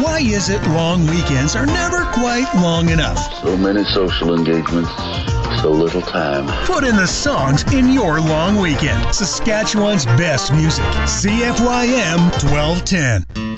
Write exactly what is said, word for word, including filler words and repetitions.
Why is it long weekends are never quite long enough? So many social engagements, so little time. Put in the songs in your long weekend. Saskatchewan's best music. C F Y M twelve ten.